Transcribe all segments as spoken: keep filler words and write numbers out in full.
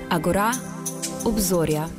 Agora, obzorja.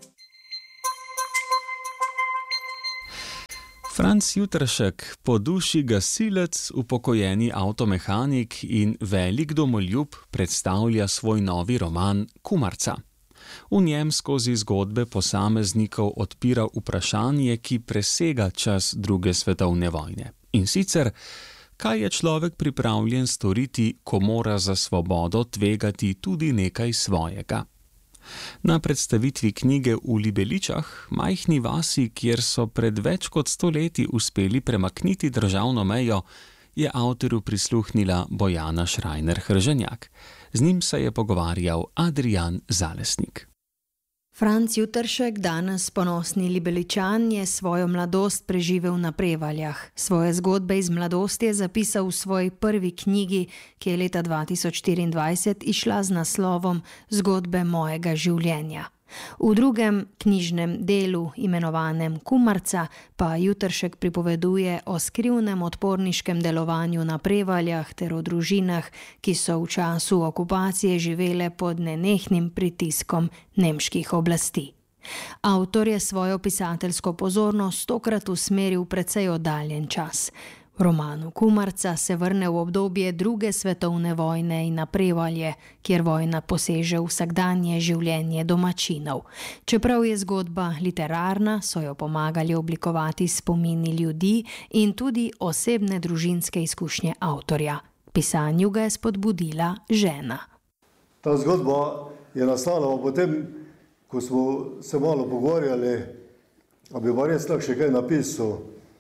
Franc Jutršek, po duši gasilec, upokojeni avtomehanik in velik domoljub, predstavlja svoj novi roman Kumarca. V njem skozi zgodbe posameznikov odpira vprašanje, ki presega čas druge svetovne vojne. In sicer, kaj je človek pripravljen storiti, ko mora za svobodo tvegati tudi nekaj svojega? Na predstavitvi knjige v Libeličah, majhni vasi, kjer so pred več kot sto leti uspeli premakniti državno mejo, je avtorju prisluhnila Bojana Šrajner-Hrženjak. Z njim se je pogovarjal Adrijan Zalesnik. Franc Jutršek, danes ponosni Libeličan, je svojo mladost preživel na Prevaljah. Svoje zgodbe iz mladosti je zapisal v svoji prvi knjigi, ki je leta dva tisoč štiriindvajset izšla z naslovom Zgodbe mojega življenja. V drugem knjižnem delu, imenovanem Kumarca, pa Jutršek pripoveduje o skrivnem odporniškem delovanju na Prevaljah ter o družinah, ki so v času okupacije živele pod nenehnim pritiskom nemških oblasti. Avtor je svojo pisateljsko pozornost tokrat usmeril precej oddaljen čas. V romanu Kumarca se vrne v obdobje druge svetovne vojne in na Prevalje, kjer vojna poseže v vsakdanje življenje domačinov. Čeprav je zgodba literarna, so jo pomagali oblikovati spomini ljudi in tudi osebne družinske izkušnje avtorja. K pisanju ga je spodbudila žena. Ta zgodba je nastala potem, ko smo se malo pogovarjali, a bi pa res lahko še kaj napisal.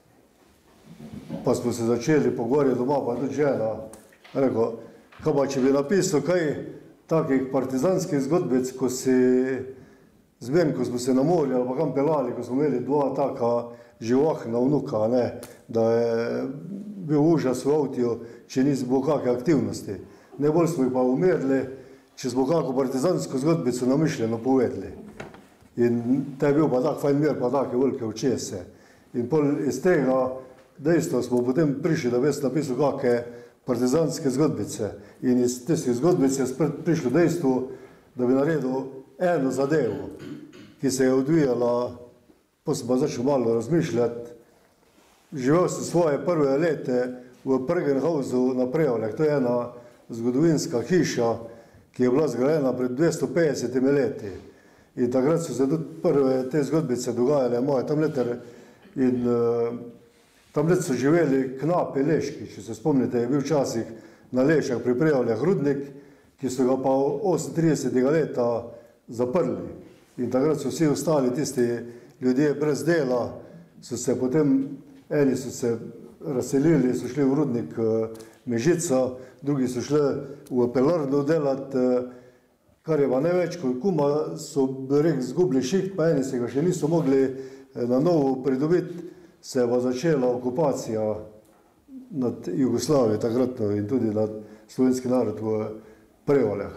Pa smo se začeli pogovarjati doma, pa tudi žena. Rekel, kaj pa, če bi napisal kaj takih partizanskih zgodbic, ko si zmen, ko smo se na morju ali pa kam pelali, ko smo imeli dva taka živahna vnuka, ne, da je bil užas v avtiju, če nismo bilo kakve aktivnosti. Najbolj smo jih pa umirili, če smo kako partizansko zgodbico namišljeno povedali. In ta je bil pa tak fajn mir, pa take velike očese. In pol iz tega dejstva smo potem prišli, da bi jaz napisal kakve partizanske zgodbice. In iz tistih zgodbic je prišlo dejstvo, da bi naredil eno zadevo, ki se je odvijala, pa sem pa začel malo razmišljati. Živel sem svoje prve lete v Pergenhausu na Prevaljah. To je ena zgodovinska hiša, ki je bila zgrajena pred dvesto petdesetimi leti. In takrat so se tudi prve te zgodbice dogajale moje tam leter in uh, tam let so živeli knapi Leški. Če se spomnite, je bil včasih na Lešah pri Prevaljah rudnik, ki so ga pa osemintridesetega leta zaprli. In takrat so vsi ostali tisti ljudje brez dela, so se potem, eni so se razselili, so šli v rudnik Mežica, drugi so šli v Pelarno delati, kar je pa največ, ko kuma so rekel zgubili šiht, pa eni se ga še niso mogli na novo pridobiti, se je pa začela okupacija nad Jugoslavijo takratno in tudi nad slovenski narod v Prevaljah.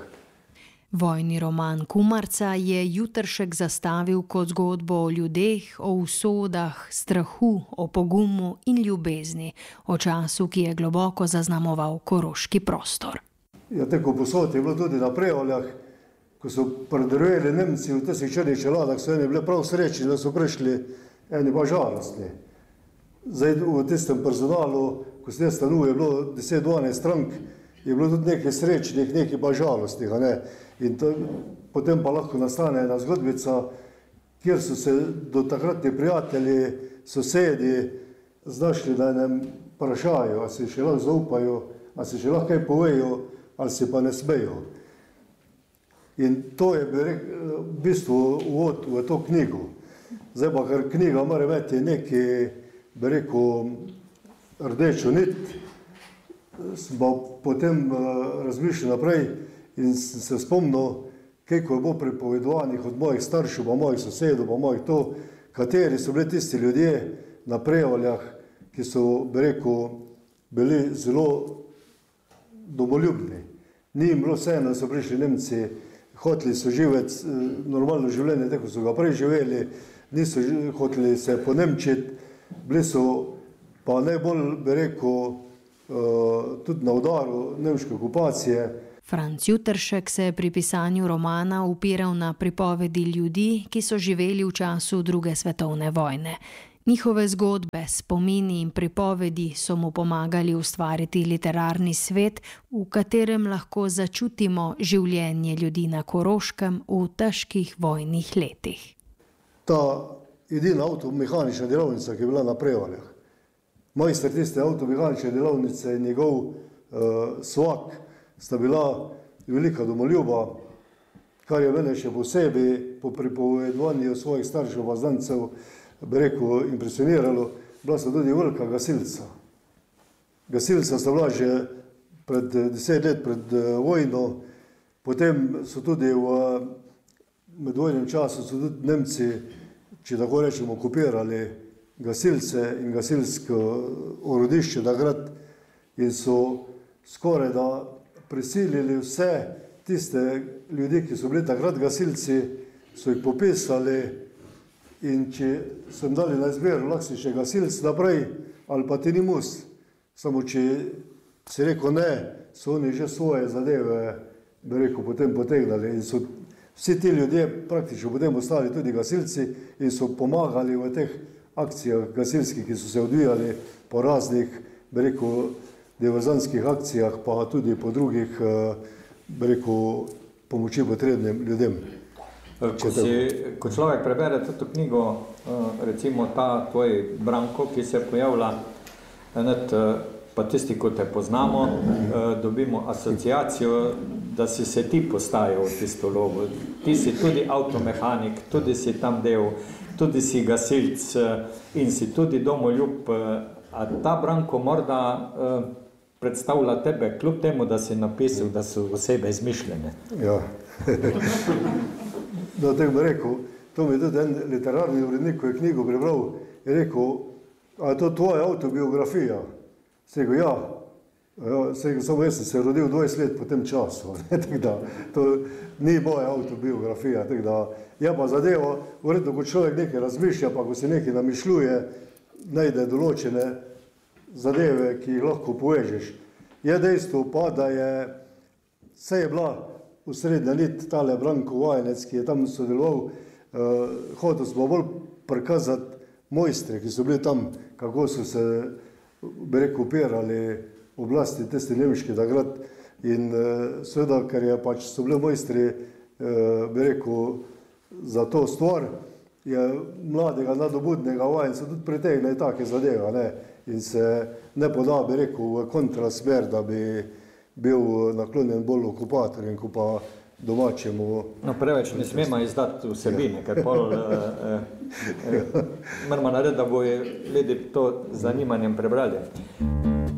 Vojni roman Kumarca je Jutršek zastavil kot zgodbo o ljudeh, o usodah, strahu, o pogumu in ljubezni, o času, ki je globoko zaznamoval koroški prostor. Ja, tako posod je bilo tudi na Prevaljah, ko so prodrveli Nemci v tistih črnih čeladah, so eni bili prav srečni, da so prišli, eni pa žalostni. Zdaj v tistem personalu, ko se ne stanuje, je bilo deset dvanajst strank, je bilo tudi nekaj srečnih, nekaj pa žalostnih. Ne? In to, potem pa lahko nastane ena zgodbica, kjer so se do takratni prijatelji, sosedi znašli na enem vprašaju, ali si še lahko zaupajo, ali si še lahko kaj povejo, ali si pa ne smejo. In to je v bistvu uvod v to knjigo. Zdaj pa, ker knjiga mora imeti neki, bi rekel, rdečo nit, sem pa potem razmišljal naprej in sem se spomnil, kako je bilo pripovedovanih od mojih staršev, pa mojih sosedov, pa mojih to, kateri so bili tisti ljudje na Prevaljah, ki so, bi rekel, bili zelo domoljubni. Ni jim bilo vseeno, da so prišli Nemci, hoteli so živeti normalno življenje, tako so ga prej živeli, niso hoteli se ponemčiti, bili so pa najbolj, bi rekel, tudi na udaru nemške okupacije. Franc Juteršek se je pri pisanju romana upiral na pripovedi ljudi, ki so živeli v času druge svetovne vojne. Njihove zgodbe, spomini in pripovedi so mu pomagali ustvariti literarni svet, v katerem lahko začutimo življenje ljudi na Koroškem v težkih vojnih letih. Ta edina avtomehanična delavnica, ki je bila na Prevaljah. Majster tiste avtomehanične delavnice in njegov uh, svak sta bila velika domoljuba, kar je mene še posebej po pripovedovanju svojih staršev pa znancev, bi rekel, impresioniralo, bila sta tudi velika gasilca. Gasilca sta bila že pred deset let pred vojno, potem so tudi v medvojnem času so tudi Nemci, če tako rečemo, okupirali gasilce in gasilsko orodišče takrat in so skoraj da prisilili vse tiste ljudi, ki so bili takrat gasilci, so jih popisali in če so jim dali na izbir, lahko si še gasilc naprej ali pa ti ni mus. Samo če si rekel ne, so oni že svoje zadeve, bi rekel, potem potegnali in so vsi ti ljudje praktično potem ostali tudi gasilci in so pomagali v teh akcijah gasilskih, ki so se odvijali po raznih, bi rekel, diverzantskih akcijah, pa tudi po drugih, bi rekel, pomoči potrebnim ljudem. Ko, si, ko človek prebere to knjigo, recimo ta tvoj Branko, ki se pojavlja, pa tisti, ko te poznamo, dobimo asociacijo, da si se ti postavil v tisto vlogo. Ti si tudi avtomehanik, tudi si tam del, tudi si gasilc in si tudi domoljub. A ta Branko morda predstavlja tebe, kljub temu, da si napisal, da so osebe izmišljene? Ja. No, tako bi rekel, to mi je tudi en literarni urednik, ko je knjigo prebral, je rekel, a je to tvoja avtobiografija? Se rekel, ja. Se rekel, samo jaz sem se rodil dvajset let po tem času. Tako da, to ni moja avtobiografija. Tako da, je pa zadevo, verjetno, ko človek nekaj razmišlja, pa ko se nekaj namišljuje, najde določene zadeve, ki jih lahko povežeš. Je dejstvo pa, da je, vse je bila osrednja nit tale Branko Vajenec, ki je tam sodeloval, uh, hotel smo bolj prikazati mojstre, ki so bili tam, kako so se, bi rekel, upirali oblasti tiste nemške takrat in uh, seveda, ker je pač so bili mojstri, uh, bi rekel, za to stvar, je mladega, nadobudnega Vajenca tudi pritegne take zadeve, ne? In se ne poda, bi rekel, v kontrasmer, da bi bil naklonjen bolj okupatorjem, ko pa domačemu. No, preveč ne smemo izdati vsebine, ker pol eh, eh, moramo narediti, da bojo ljudi to z zanimanjem prebrali.